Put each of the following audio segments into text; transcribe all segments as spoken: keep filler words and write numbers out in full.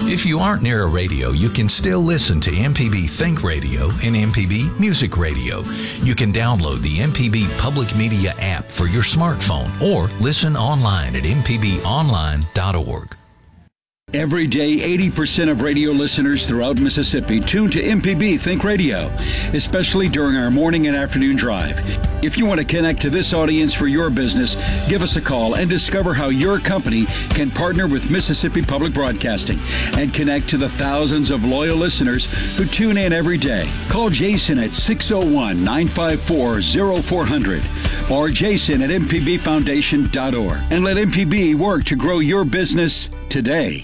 If you aren't near a radio, you can still listen to M P B Think Radio and M P B Music Radio. You can download the M P B Public Media app for your smartphone or listen online at m p b online dot org. Every day, eighty percent of radio listeners throughout Mississippi tune to M P B Think Radio, especially during our morning and afternoon drive. If you want to connect to this audience for your business, give us a call and discover how your company can partner with Mississippi Public Broadcasting and connect to the thousands of loyal listeners who tune in every day. Call Jason at six oh one, nine five four, oh four hundred or jason at m p b foundation dot org and let M P B work to grow your business today.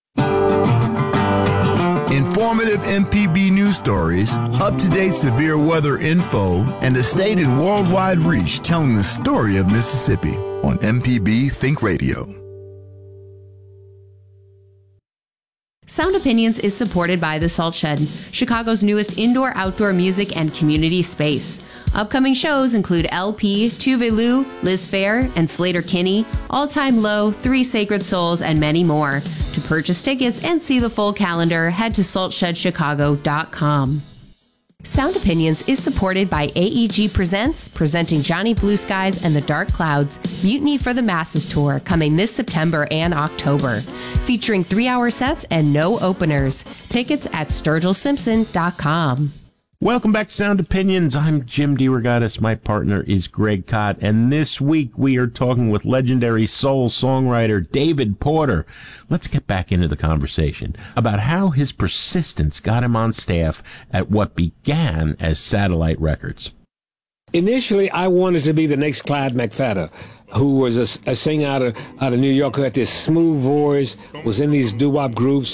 Informative M P B news stories, up-to-date severe weather info, and a state and worldwide reach telling the story of Mississippi on M P B Think Radio. Sound Opinions is supported by The Salt Shed, Chicago's newest indoor-outdoor music and community space. Upcoming shows include L P, Tuve Lu, Liz Fair, and Slater Kinney, All Time Low, Three Sacred Souls, and many more. To purchase tickets and see the full calendar, head to salt shed chicago dot com. Sound Opinions is supported by A E G Presents, presenting Johnny Blue Skies and the Dark Clouds, Mutiny for the Masses Tour, coming this September and October. Featuring three-hour sets and no openers. Tickets at sturgill simpson dot com. Welcome back to Sound Opinions. I'm Jim DeRogatis. My partner is Greg Kot. And this week we are talking with legendary soul songwriter David Porter. Let's get back into the conversation about how his persistence got him on staff at what began as Satellite Records. Initially, I wanted to be the next Clyde McPhatter, who was a, a singer out of, out of New York, who had this smooth voice, was in these doo-wop groups,